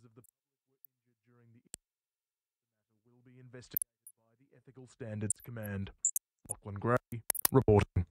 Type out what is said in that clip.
members of the public were injured during the matter will be investigated by the Ethical Standards Command. Lachlan Gray reporting.